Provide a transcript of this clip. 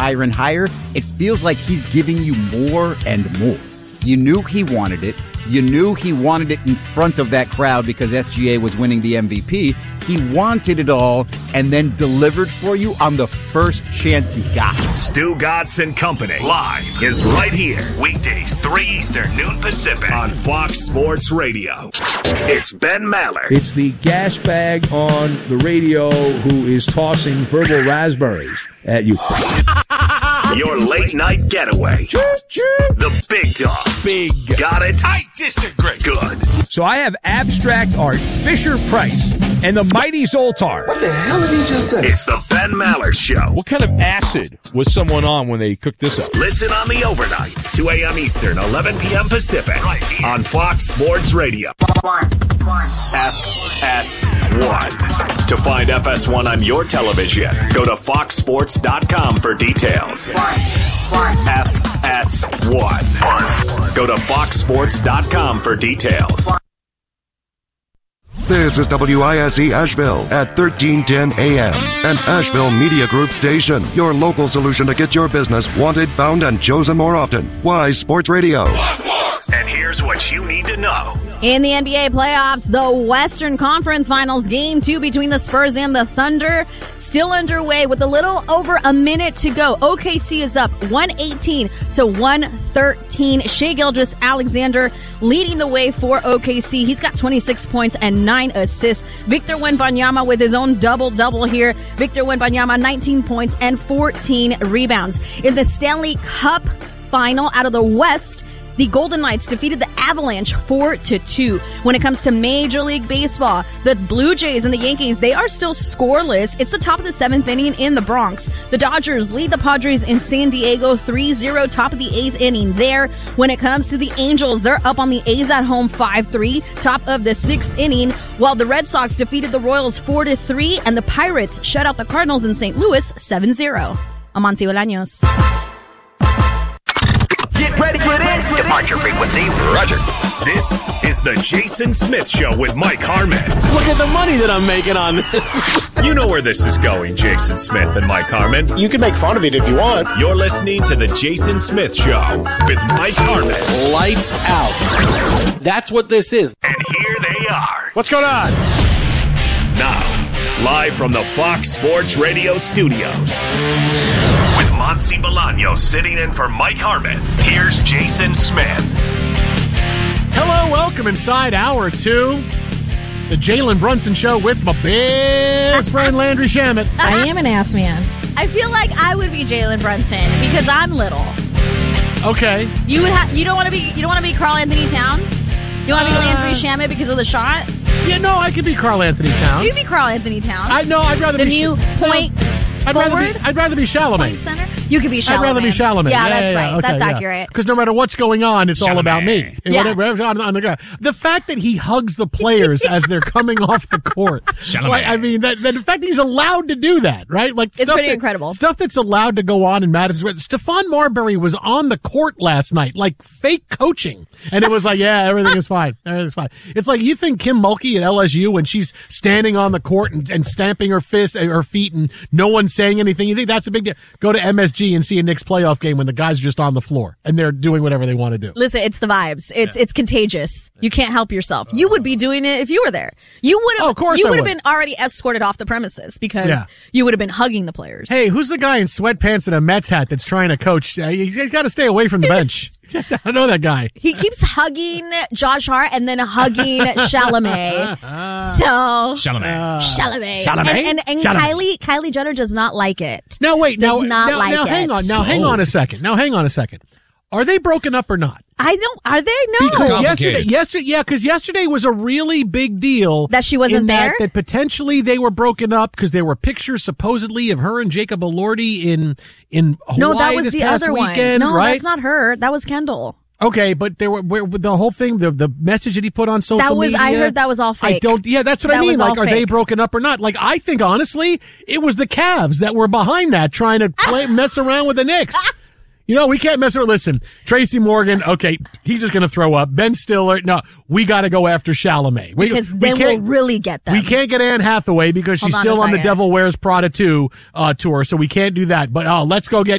higher and higher, it feels like he's giving you more and more. You knew he wanted it. You knew he wanted it in front of that crowd because SGA was winning the MVP. He wanted it all and then delivered for you on the first chance he got. Stu Gatz and Company live is right here. Weekdays, 3 Eastern, noon Pacific on Fox Sports Radio. It's Ben Maller. It's the gas bag on the radio who is tossing verbal raspberries at you. Your late night getaway. The big dog. Big. Got it? I disagree. Good. So I have abstract art, Fisher-Price, and the mighty Zoltar. What the hell did he just say? It's the Ben Maller Show. What kind of acid was someone on when they cooked this up? Listen on the overnights, 2 a.m. Eastern, 11 p.m. Pacific, right here on Fox Sports Radio. FS1. To find FS1 on your television, go to foxsports.com for details. FS1. Go to foxsports.com for details. This is WISE Asheville at 1310 AM, an Asheville Media Group station. Your local solution to get your business wanted, found, and chosen more often. Wise Sports Radio. And here's what you need to know. In the NBA playoffs, the Western Conference Finals Game 2 between the Spurs and the Thunder still underway with a little over a minute to go. OKC is up 118-113. Shai Gilgeous-Alexander leading the way for OKC. He's got 26 points and 9 assists. Victor Wembanyama with his own double-double here. Victor Wembanyama, 19 points and 14 rebounds. In the Stanley Cup final out of the West, the Golden Knights defeated the Avalanche 4-2. When it comes to Major League Baseball, the Blue Jays and the Yankees, they are still scoreless. It's the top of the 7th inning in the Bronx. The Dodgers lead the Padres in San Diego 3-0, top of the 8th inning there. When it comes to the Angels, they're up on the A's at home 5-3, top of the 6th inning, while the Red Sox defeated the Royals 4-3, and the Pirates shut out the Cardinals in St. Louis 7-0. I'm Monty Bolaños. Get ready for this. Departure frequency, Roger. This is the Jason Smith Show with Mike Harmon. Look at the money that I'm making on this. You know where this is going, Jason Smith and Mike Harmon. You can make fun of it if you want. You're listening to the Jason Smith Show with Mike Harmon. Lights out. That's what this is. And here they are. What's going on? Now, live from the Fox Sports Radio studios. With Monty Bolaños sitting in for Mike Harmon, here's Jason Smith. Hello, welcome inside hour 2. The Jalen Brunson Show with my best friend Landry Shamet. I am an ass man. I feel like I would be Jalen Brunson because I'm little. Okay. You don't want to be Karl Anthony Towns? You want to be Landry Shamet because of the shot? Yeah, no, I could be Karl Anthony Towns. You could be Karl Anthony Towns. I'd rather the be new point forward. I'd rather be Chalamet. Point center. You could be Chalamet. I'd rather be Chalamet. Yeah, that's right. Okay, that's accurate. Because no matter what's going on, it's all about me. Yeah. The fact that he hugs the players as they're coming off the court. Like, I mean, the fact that he's allowed to do that, right? Like it's pretty incredible. Stuff that's allowed to go on in Madison. Stephon Marbury was on the court last night, like fake coaching. And it was like, yeah, everything is fine. Everything's fine. It's like you think Kim Mulkey at LSU, when she's standing on the court and stamping her feet and no one's saying anything, you think that's a big deal? Go to MSG and see a Knicks playoff game when the guys are just on the floor and they're doing whatever they want to do. Listen, it's the vibes. It's contagious. You can't help yourself. You would be doing it if you were there. You would have. Of course, you would have been already escorted off the premises because you would have been hugging the players. Hey, who's the guy in sweatpants and a Mets hat that's trying to coach? He's got to stay away from the bench. I know that guy. He keeps hugging Josh Hart and then hugging Chalamet. Chalamet. And Kylie Jenner does not like it. Now wait. Does not like it. Hang on a second. Are they broken up or not? Are they? No. Because yesterday was a really big deal. That she wasn't there? That potentially they were broken up because there were pictures supposedly of her and Jacob Elordi in Hawaii. No, that was the other weekend, one. No, right? That's not her. That was Kendall. Okay, but there were the whole thing, the message that he put on social media. I heard that was all fake. That's what I mean. Like, are they broken up or not? Like, I think honestly, it was the Cavs that were behind that, trying to mess around with the Knicks. You know, we can't mess around. Listen, Tracy Morgan, okay, he's just going to throw up. Ben Stiller, no, we got to go after Chalamet. We'll really get them. We can't get Anne Hathaway because she's still on the Devil Wears Prada 2 tour, so we can't do that. But let's go get